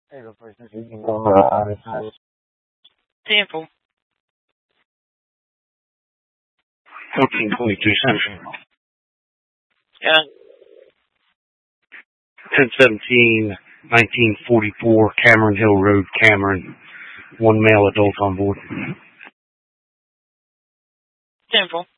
Hey, the person you can go out of time. Sample. 1422 Central. Yeah. 1017, 1944, Cameron Hill Road, Cameron. One male adult on board. Sample.